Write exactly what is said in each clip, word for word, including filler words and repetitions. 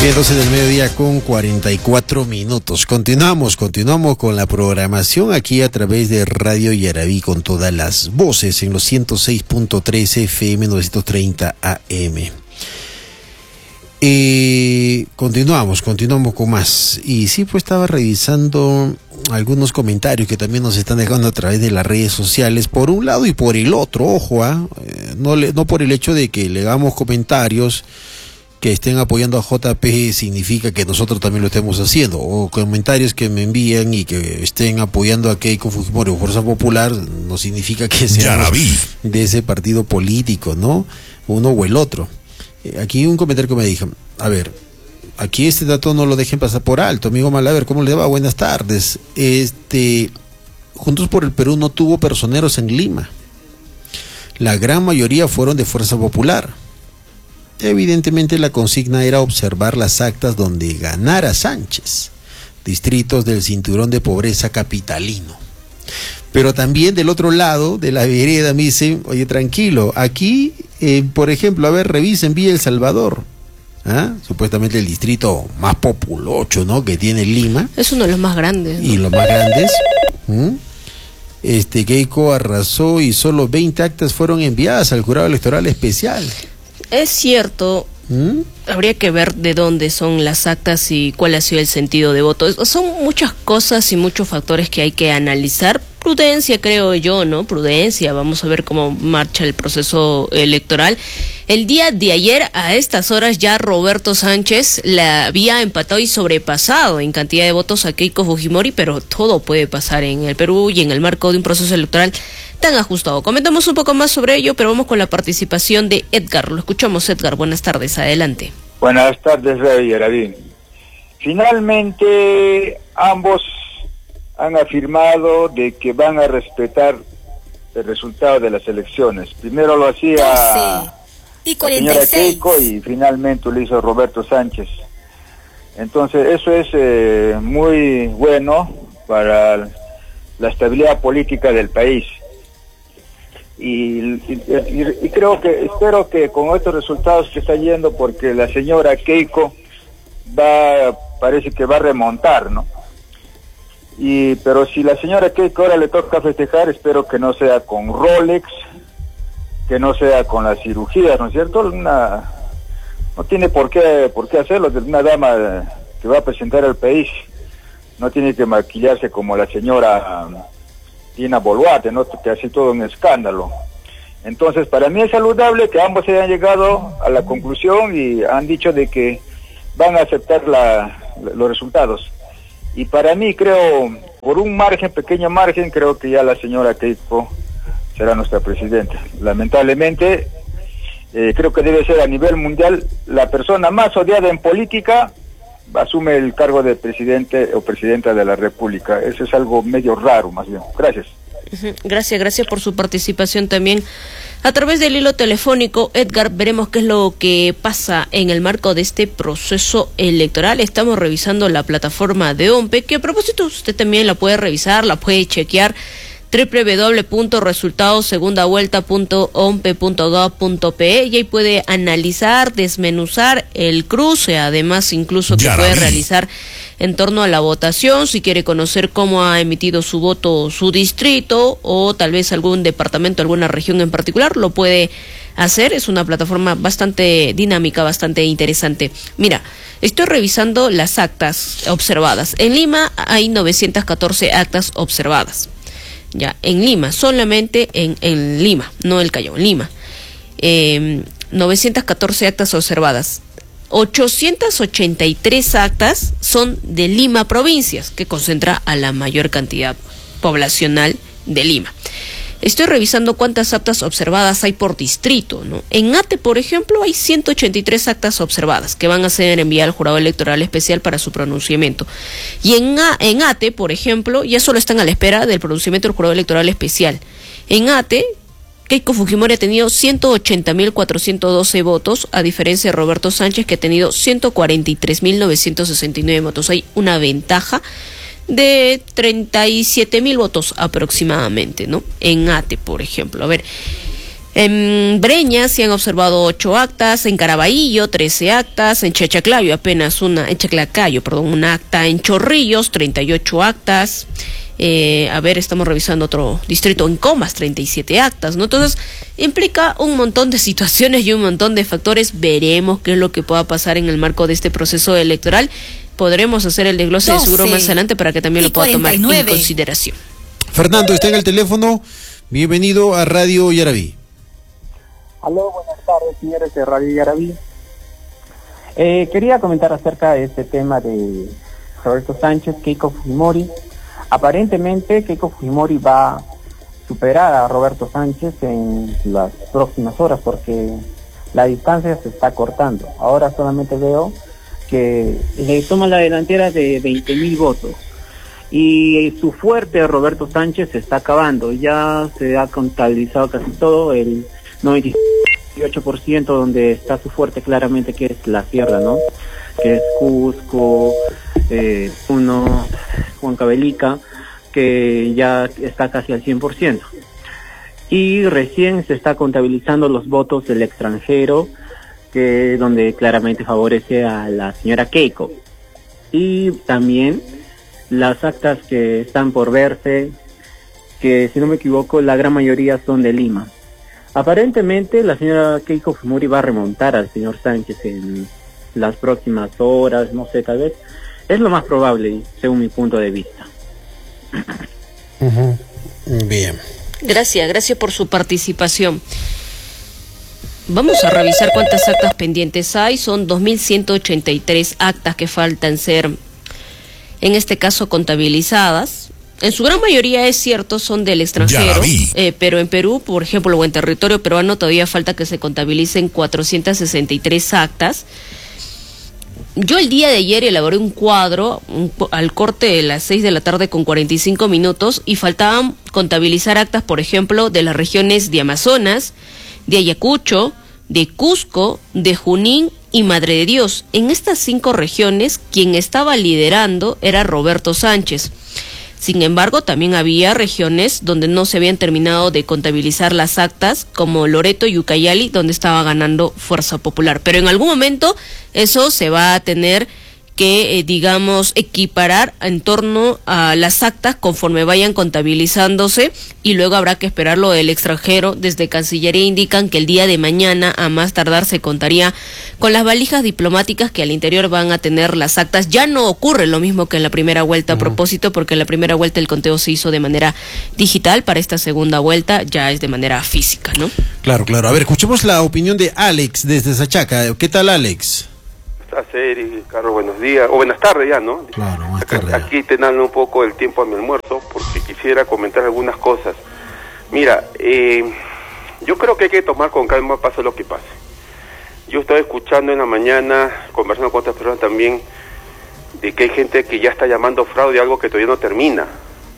Bien, doce del mediodía con cuarenta y cuatro minutos. Continuamos, continuamos con la programación aquí a través de Radio Yaraví con todas las voces en los ciento seis punto tres F M novecientos treinta A M. Eh, continuamos, continuamos con más. Y sí, pues estaba revisando algunos comentarios que también nos están dejando a través de las redes sociales, por un lado y por el otro, ojo, ¿ah? eh, no, le, no por el hecho de que le hagamos comentarios que estén apoyando a J P significa que nosotros también lo estemos haciendo, o comentarios que me envían y que estén apoyando a Keiko Fujimori o Fuerza Popular no significa que seamos de ese partido político, ¿no? Uno o el otro. Eh, aquí un comentario que me dijo, a ver, aquí este dato no lo dejen pasar por alto, amigo Malaver, ¿cómo le va? Buenas tardes. Este, Juntos por el Perú no tuvo personeros en Lima. La gran mayoría fueron de Fuerza Popular. Evidentemente la consigna era observar las actas donde ganara Sánchez, distritos del cinturón de pobreza capitalino. Pero también del otro lado de la vereda me dicen, oye, tranquilo, aquí, eh, por ejemplo, a ver, revisen Villa El Salvador, ¿ah? Supuestamente el distrito más populocho, ¿no?, que tiene Lima. Es uno de los más grandes, ¿no? Y los más grandes. ¿Mm? Este, Keiko arrasó y solo veinte actas fueron enviadas al jurado electoral especial. Es cierto, ¿Mm? Habría que ver de dónde son las actas y cuál ha sido el sentido de voto. Son muchas cosas y muchos factores que hay que analizar. Prudencia, creo yo, ¿no? Prudencia, vamos a ver cómo marcha el proceso electoral. El día de ayer, a estas horas, ya Roberto Sánchez la había empatado y sobrepasado en cantidad de votos a Keiko Fujimori, pero todo puede pasar en el Perú y en el marco de un proceso electoral tan ajustado. Comentamos un poco más sobre ello, pero vamos con la participación de Edgar. Lo escuchamos, Edgar. Buenas tardes, adelante. Buenas tardes, Radio Yaraví. Finalmente, ambos han afirmado de que van a respetar el resultado de las elecciones. Primero lo hacía la señora Keiko y finalmente lo hizo Roberto Sánchez. Entonces eso es eh, muy bueno para la estabilidad política del país. Y, y, y, y creo que, espero que con estos resultados que está yendo, porque la señora Keiko va, parece que va a remontar, ¿no? Y pero si la señora Keiko ahora le toca festejar, espero que no sea con Rolex, que no sea con las cirugías, ¿no es cierto? Una, no tiene por qué por qué hacerlo. Una dama que va a presentar al país no tiene que maquillarse como la señora Dina Boluarte, ¿no?, que hace todo un escándalo. Entonces, para mí es saludable que ambos hayan llegado a la conclusión y han dicho de que van a aceptar la, los resultados. Y para mí, creo, por un margen, pequeño margen, creo que ya la señora Keiko será nuestra presidenta. Lamentablemente, eh, creo que debe ser a nivel mundial la persona más odiada en política, asume el cargo de presidente o presidenta de la República. Eso es algo medio raro, más bien. Gracias. Gracias, gracias por su participación también. A través del hilo telefónico, Edgar, veremos qué es lo que pasa en el marco de este proceso electoral. Estamos revisando la plataforma de O M P E, que a propósito usted también la puede revisar, la puede chequear, doble u doble u doble u punto resultados segunda vuelta punto o m p e punto gov punto p e, y ahí puede analizar, desmenuzar el cruce, además incluso que puede realizar en torno a la votación, si quiere conocer cómo ha emitido su voto su distrito o tal vez algún departamento, alguna región en particular, lo puede hacer. Es una plataforma bastante dinámica, bastante interesante. Mira, estoy revisando las actas observadas. En Lima hay novecientas catorce actas observadas. Ya, en Lima, solamente en, en Lima, no el Callao, en Lima. Eh, novecientas catorce actas observadas. ochocientas ochenta y tres actas son de Lima provincias, que concentra a la mayor cantidad poblacional de Lima. Estoy revisando cuántas actas observadas hay por distrito, ¿no? En Ate, por ejemplo, hay ciento ochenta y tres actas observadas que van a ser enviadas al jurado electoral especial para su pronunciamiento. Y en, A, en Ate, por ejemplo, ya solo están a la espera del pronunciamiento del jurado electoral especial. En Ate, Keiko Fujimori ha tenido ciento ochenta mil cuatrocientos doce votos, a diferencia de Roberto Sánchez, que ha tenido ciento cuarenta y tres mil novecientos sesenta y nueve votos. Hay una ventaja de treinta y siete mil votos aproximadamente, ¿no? En Ate, por ejemplo. A ver, En Breña se han observado ocho actas, en Caraballo trece actas, en Chachaclayo apenas una, en Chaclacayo, perdón, una acta, en Chorrillos treinta y ocho actas, eh, a ver, estamos revisando otro distrito, en Comas treinta y siete actas, ¿no? Entonces, implica un montón de situaciones y un montón de factores. Veremos qué es lo que pueda pasar en el marco de este proceso electoral. Podremos hacer el desglose de seguro más adelante para que también lo pueda tomar en consideración. Fernando está en el teléfono. Bienvenido a Radio Yarabí. Aló, buenas tardes, señores de Radio Yarabí. Eh, quería comentar acerca de este tema de Roberto Sánchez, Keiko Fujimori. Aparentemente, Keiko Fujimori va a superar a Roberto Sánchez en las próximas horas porque la distancia se está cortando. Ahora solamente veo que le toma la delantera de veinte mil votos. Y su fuerte Roberto Sánchez se está acabando. Ya se ha contabilizado casi todo, el noventa y ocho por ciento donde está su fuerte claramente, que es la sierra, ¿no? Que es Cusco, eh, uno, Huancavelica, que ya está casi al cien por ciento. Y recién se está contabilizando los votos del extranjero, que donde claramente favorece a la señora Keiko. Y también las actas que están por verse, que si no me equivoco la gran mayoría son de Lima. Aparentemente la señora Keiko Fujimori va a remontar al señor Sánchez en las próximas horas, no sé, tal vez. Es lo más probable, según mi punto de vista. Uh-huh. Bien. Gracias, gracias por su participación. Vamos a revisar cuántas actas pendientes hay. Son dos mil ciento ochenta y tres actas que faltan ser, en este caso, contabilizadas. En su gran mayoría, es cierto, son del extranjero, eh, pero en Perú, por ejemplo, o en territorio peruano, todavía falta que se contabilicen cuatrocientas sesenta y tres actas. Yo el día de ayer elaboré un cuadro un, al corte de las seis de la tarde con cuarenta y cinco minutos y faltaban contabilizar actas, por ejemplo, de las regiones de Amazonas, de Ayacucho, de Cusco, de Junín y Madre de Dios. En estas cinco regiones, quien estaba liderando era Roberto Sánchez. Sin embargo, también había regiones donde no se habían terminado de contabilizar las actas, como Loreto y Ucayali, donde estaba ganando Fuerza Popular. Pero en algún momento eso se va a tener que, eh, digamos, equiparar en torno a las actas conforme vayan contabilizándose, y luego habrá que esperar lo del extranjero. Desde Cancillería indican que el día de mañana, a más tardar, se contaría con las valijas diplomáticas que al interior van a tener las actas. Ya no ocurre lo mismo que en la primera vuelta, a propósito, porque en la primera vuelta el conteo se hizo de manera digital. Para esta segunda vuelta ya es de manera física, ¿no? Claro, claro. A ver, escuchemos la opinión de Alex desde Sachaca. ¿Qué tal, Alex? Eri, Carlos, buenos días, o buenas tardes ya, ¿no? Claro, buenas tardes. Aquí teniendo un poco el tiempo a mi almuerzo, porque quisiera comentar algunas cosas. Mira, eh, yo creo que hay que tomar con calma, pase lo que pase. Yo estaba escuchando en la mañana, conversando con otras personas también, de que hay gente que ya está llamando fraude algo que todavía no termina.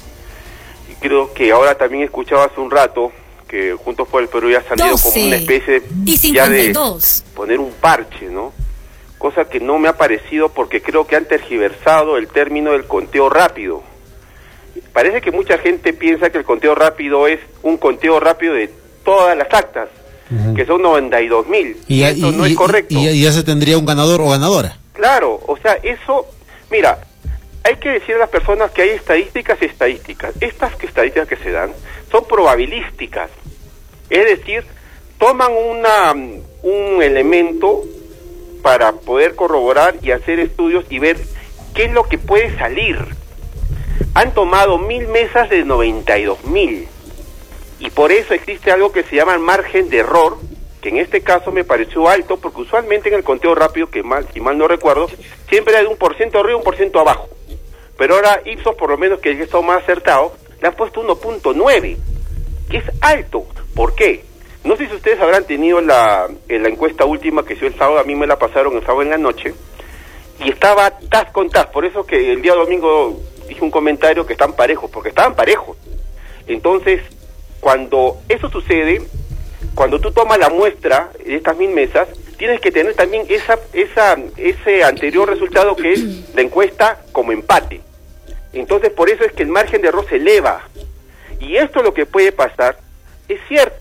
Y creo que ahora también escuchaba hace un rato que Juntos por el Perú ya ha salido como una especie ya de poner un parche, ¿no? Cosa que no me ha parecido, porque creo que han tergiversado el término del conteo rápido. Parece que mucha gente piensa que el conteo rápido es un conteo rápido de todas las actas, uh-huh, que son noventa y dos mil, y, y eso y, no y, es correcto. Y, y ya se tendría un ganador o ganadora. Claro, o sea, eso, mira, hay que decir a las personas que hay estadísticas y estadísticas. Estas estadísticas que se dan son probabilísticas, es decir, toman una un elemento para poder corroborar y hacer estudios y ver qué es lo que puede salir. Han tomado mil mesas de noventa y dos mil, y por eso existe algo que se llama el margen de error, que en este caso me pareció alto, porque usualmente en el conteo rápido, que mal, si mal no recuerdo, siempre era de un por ciento arriba y un por ciento abajo, pero ahora Ipsos, por lo menos, que es estado más acertado, le ha puesto uno punto nueve, que es alto. ¿Por qué? No sé si ustedes habrán tenido la, la encuesta última que hizo el sábado, a mí me la pasaron el sábado en la noche, y estaba tas con tas, por eso que el día domingo dije un comentario que están parejos, porque estaban parejos. Entonces, cuando eso sucede, cuando tú tomas la muestra de estas mil mesas, tienes que tener también esa, esa, ese anterior resultado que es la encuesta como empate. Entonces, por eso es que el margen de error se eleva. Y esto lo que puede pasar, es cierto,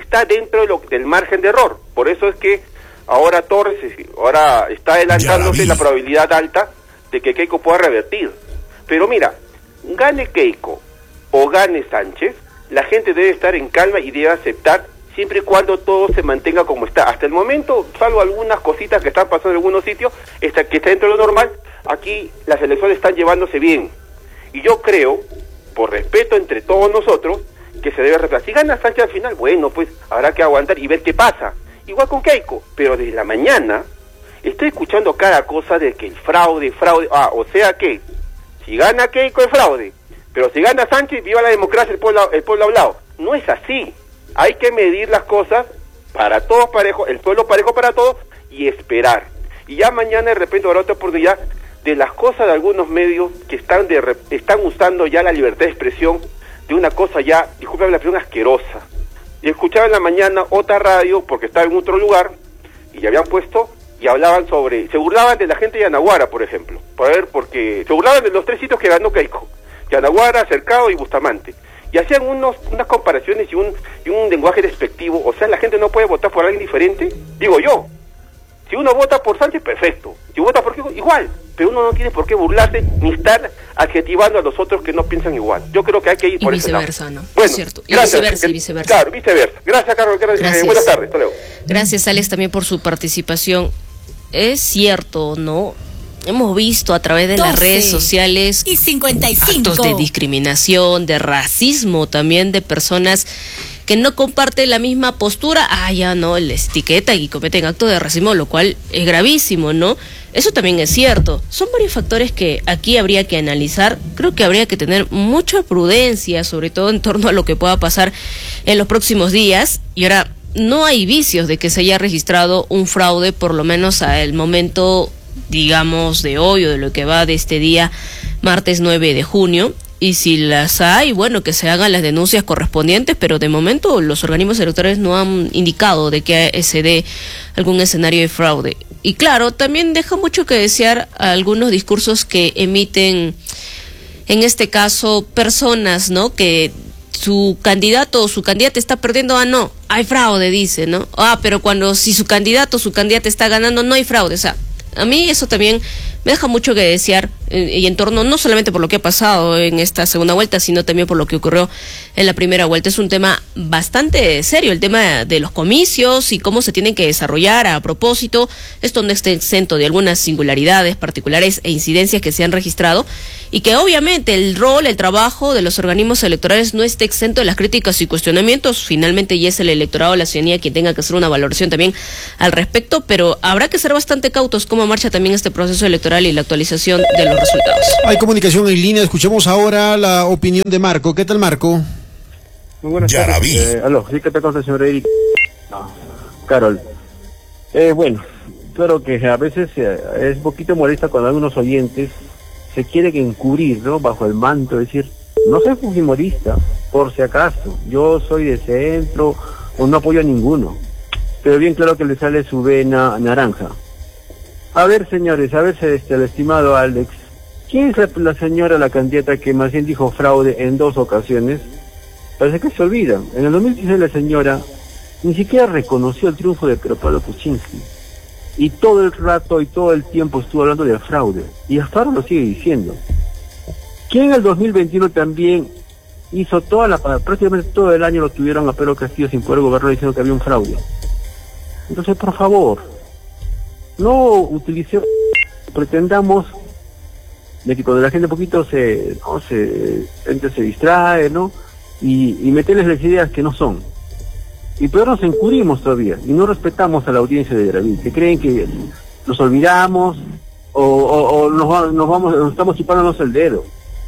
está dentro de lo, del margen de error. Por eso es que ahora Torres ahora está adelantándose la probabilidad alta de que Keiko pueda revertir. Pero mira, gane Keiko o gane Sánchez, la gente debe estar en calma y debe aceptar siempre y cuando todo se mantenga como está. Hasta el momento, salvo algunas cositas que están pasando en algunos sitios, está, que está dentro de lo normal, aquí las elecciones están llevándose bien. Y yo creo, por respeto entre todos nosotros, que se debe respetar. Si gana Sánchez al final, bueno, pues habrá que aguantar y ver qué pasa. Igual con Keiko, pero desde la mañana estoy escuchando cada cosa de que el fraude, fraude, ah, o sea que, si gana Keiko es fraude, pero si gana Sánchez, viva la democracia, el pueblo, el pueblo hablado. No es así. Hay que medir las cosas para todos parejo, el pueblo parejo para todos, y esperar. Y ya mañana de repente habrá otra oportunidad de las cosas de algunos medios que están de están usando ya la libertad de expresión de una cosa ya, discúlpame la expresión, asquerosa. Y escuchaba en la mañana otra radio, porque estaba en otro lugar, y ya habían puesto, y hablaban sobre, se burlaban de la gente de Yanaguara, por ejemplo, por ver, porque se burlaban de los tres sitios que ganó Keiko, Yanaguara, Cercado y Bustamante, y hacían unos unas comparaciones y un y un lenguaje despectivo. O sea, la gente no puede votar por alguien diferente, digo yo. Si uno vota por Sánchez, perfecto. Si vota por Keiko, igual. Pero uno no tiene por qué burlarse ni estar adjetivando a los otros que no piensan igual. Yo creo que hay que ir y por ese lado. Y viceversa, ¿no? Bueno, es cierto. Y gracias. viceversa, y viceversa. Claro, viceversa. Gracias, Carlos. Gracias. Eh, buenas tardes. Hasta luego. Gracias, Alex, también por su participación. Es cierto, ¿no? Hemos visto a través de las redes sociales y cincuenta y cinco actos de discriminación, de racismo, también de personas que no comparten la misma postura. Ah, ya no, les etiqueta y cometen actos de racismo, lo cual es gravísimo, ¿no? Eso también es cierto. Son varios factores que aquí habría que analizar. Creo que habría que tener mucha prudencia, sobre todo en torno a lo que pueda pasar en los próximos días. Y ahora, no hay vicios de que se haya registrado un fraude, por lo menos al momento, digamos, de hoy o de lo que va de este día, martes nueve de junio. Y si las hay, bueno, que se hagan las denuncias correspondientes, pero de momento los organismos electorales no han indicado de que se dé algún escenario de fraude. Y claro, también deja mucho que desear a algunos discursos que emiten, en este caso, personas, ¿no?, que su candidato o su candidata está perdiendo, ah, no, hay fraude, dice, ¿no? Ah, pero cuando si su candidato o su candidata está ganando, no hay fraude. O sea, a mí eso también me deja mucho que desear, eh, y en torno no solamente por lo que ha pasado en esta segunda vuelta, sino también por lo que ocurrió en la primera vuelta. Es un tema bastante serio, el tema de los comicios y cómo se tienen que desarrollar a propósito. Esto no está exento de algunas singularidades particulares e incidencias que se han registrado, y que obviamente el rol, el trabajo de los organismos electorales no esté exento de las críticas y cuestionamientos. Finalmente ya es el electorado, la ciudadanía, quien tenga que hacer una valoración también al respecto, pero habrá que ser bastante cautos cómo marcha también este proceso electoral y la actualización de los resultados. Hay comunicación en línea, escuchemos ahora la opinión de Marco. ¿Qué tal, Marco? Muy buenas tardes. Eh, aló, sí, ¿qué tal, cosa, señor Eric? No, Carol. Eh, bueno, claro que a veces eh, es un poquito molesta cuando algunos oyentes se quieren encubrir, ¿no?, bajo el manto, es decir, no soy fujimorista, por si acaso, yo soy de centro o no apoyo a ninguno, pero bien claro que le sale su vena naranja. A ver, señores, a ver, este, el estimado Alex, ¿quién es la, la señora, la candidata que más bien dijo fraude en dos ocasiones? Parece que se olvidan. En el dos mil dieciséis la señora ni siquiera reconoció el triunfo de Pedro Pablo Kuczynski. Y todo el rato y todo el tiempo estuvo hablando de fraude. Y hasta ahora lo sigue diciendo. ¿Quién en el dos mil veintiuno también hizo toda la, prácticamente todo el año lo tuvieron a Pedro Castillo sin poder gobernar diciendo que había un fraude? Entonces, por favor, no utilicemos, pretendamos de que cuando la gente un poquito se, no, se, gente se distrae, ¿no?, y, y meterles las ideas que no son. Y peor, nos encubrimos todavía y no respetamos a la audiencia de Gravín, que creen que nos olvidamos o, o, o nos, nos vamos, nos estamos chupándonos el dedo.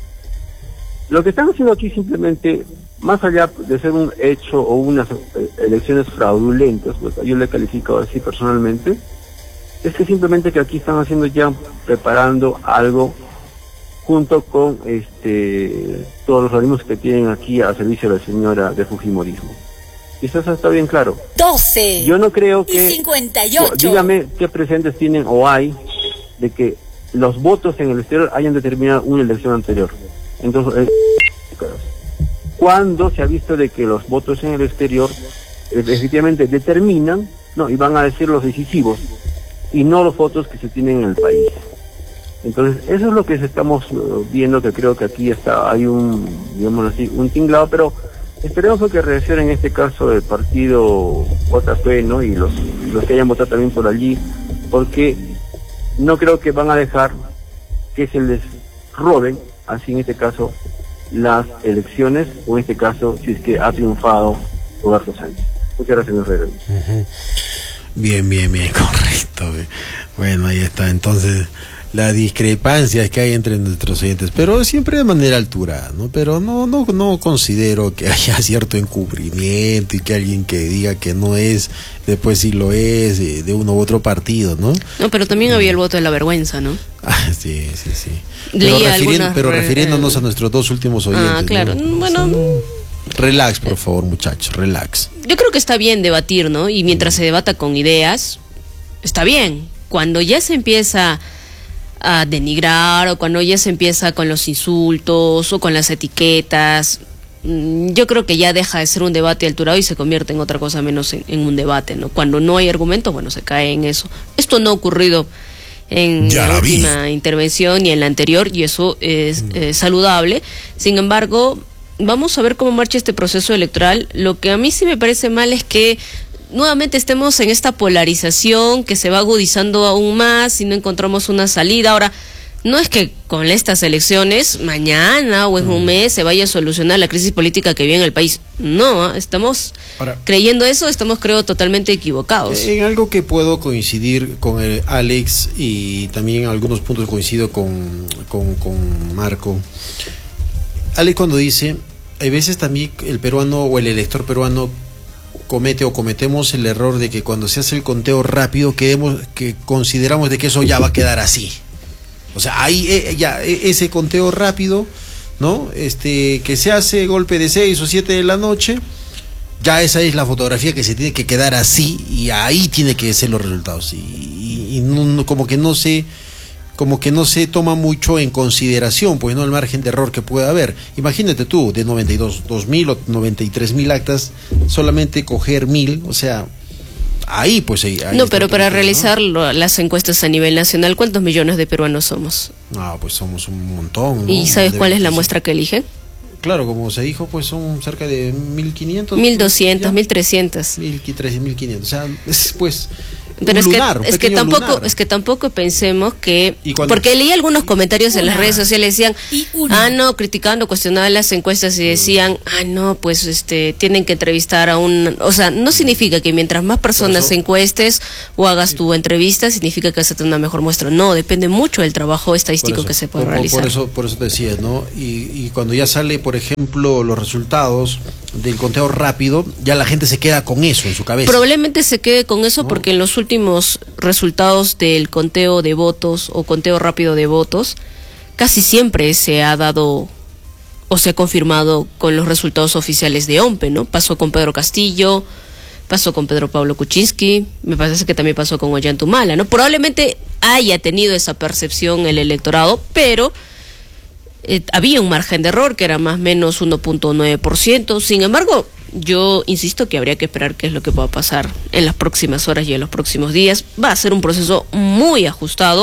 Lo que están haciendo aquí simplemente, más allá de ser un hecho o unas elecciones fraudulentas, pues yo le he calificado así personalmente, es que simplemente que aquí están haciendo ya, preparando algo junto con este todos los organismos que tienen aquí a servicio de la señora de Fujimorismo. Y eso está bien claro. doce Yo no creo que... y cincuenta y ocho. Dígame qué precedentes tienen o hay de que los votos en el exterior hayan determinado una elección anterior. Entonces, eh, ¿cuándo se ha visto de que los votos en el exterior efectivamente determinan, no, y van a decir los decisivos, y no los votos que se tienen en el país. Entonces, eso es lo que estamos viendo, que creo que aquí está, hay un, digamos así, un tinglado, pero esperemos que reaccione en este caso el partido J P, ¿no? Y los, los que hayan votado también por allí, porque no creo que van a dejar que se les roben, así en este caso, las elecciones, o en este caso, si es que ha triunfado Roberto Sánchez. Muchas gracias, señor Herrera. Uh-huh. Bien, bien, bien, correcto. Bueno, ahí está, entonces, la discrepancia que hay entre nuestros oyentes, pero siempre de manera altura, ¿no? Pero no, no, no considero que haya cierto encubrimiento y que alguien que diga que no es, después sí lo es, de, de uno u otro partido, ¿no? No, pero también había el voto de la vergüenza, ¿no? Ah, sí, sí, sí. Pero, refiriendo, pero refiriéndonos a nuestros dos últimos oyentes. Ah, claro, ¿no? Bueno... Relax, por favor, muchachos, relax. Yo creo que está bien debatir, ¿no? Y mientras se debata con ideas, está bien. Cuando ya se empieza a denigrar, o cuando ya se empieza con los insultos o con las etiquetas, yo creo que ya deja de ser un debate alturado y se convierte en otra cosa menos en, en un debate, ¿no? Cuando no hay argumentos, bueno, se cae en eso. Esto no ha ocurrido en ya la, la última intervención y en la anterior, y eso es eh, saludable. Sin embargo, vamos a ver cómo marcha este proceso electoral. Lo que a mí sí me parece mal es que nuevamente estemos en esta polarización que se va agudizando aún más y no encontramos una salida. Ahora, no es que con estas elecciones mañana o en un mes se vaya a solucionar la crisis política que vive en el país. No, estamos Ahora, creyendo eso, estamos creo totalmente equivocados. En algo que puedo coincidir con el Alex, y también en algunos puntos coincido con, con, con Marco. Alex cuando dice, hay veces también el peruano o el elector peruano comete o cometemos el error de que cuando se hace el conteo rápido quedemos, que consideramos de que eso ya va a quedar así. O sea, ahí eh, ya eh, ese conteo rápido, ¿no? Este que se hace golpe de seis o siete de la noche, ya esa es la fotografía que se tiene que quedar así, y ahí tiene que ser los resultados. Y, y, y no, no, como que no se como que no se toma mucho en consideración, pues no el margen de error que pueda haber. Imagínate tú, de noventa y dos mil o noventa y tres mil actas, solamente coger mil, o sea, ahí pues ahí, ahí no, pero para ¿no? realizar lo, las encuestas a nivel nacional, ¿cuántos millones de peruanos somos? No, pues somos un montón, ¿no? ¿Y sabes cuál es la muestra que eligen? Claro, como se dijo, pues son cerca de mil quinientos. mil doscientos, mil trescientos. mil quinientos, o sea, es pues... Pero es, lunar, que, es que tampoco lunar. es que tampoco pensemos que cuando, porque leí algunos comentarios en las redes sociales, decían ah no, criticando, cuestionaban las encuestas y decían ah no, pues este tienen que entrevistar a un, o sea, no significa que mientras más personas eso, encuestes o hagas sí. tu entrevista significa que vas a tener una mejor muestra. No, depende mucho del trabajo estadístico eso, que se puede por, realizar. Por eso, por eso te decía, ¿no? Y, y cuando ya sale, por ejemplo, los resultados del conteo rápido, ya la gente se queda con eso en su cabeza. Probablemente se quede con eso, ¿no? Porque en los últimos últimos resultados del conteo de votos o conteo rápido de votos casi siempre se ha dado o se ha confirmado con los resultados oficiales de O M P E, ¿no? Pasó con Pedro Castillo, pasó con Pedro Pablo Kuczynski, me parece que también pasó con Ollantumala, ¿no? Probablemente haya tenido esa percepción el electorado, pero eh, había un margen de error que era más o menos uno punto nueve por ciento. Sin embargo, yo insisto que habría que esperar qué es lo que va a pasar en las próximas horas y en los próximos días. Va a ser un proceso muy ajustado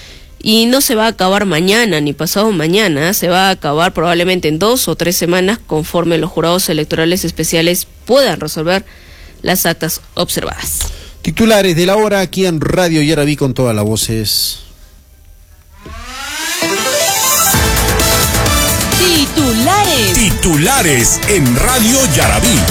y no se va a acabar mañana ni pasado mañana, se va a acabar probablemente en dos o tres semanas conforme los jurados electorales especiales puedan resolver las actas observadas. Titulares de la hora aquí en Radio Yaraví con todas las voces. Titulares. Titulares en Radio Yaraví.